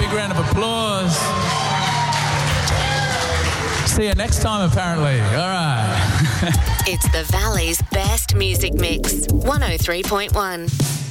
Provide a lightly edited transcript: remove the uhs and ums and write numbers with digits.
Big round of applause. See you next time, apparently. All right. It's the Valley's best music mix. 103.1.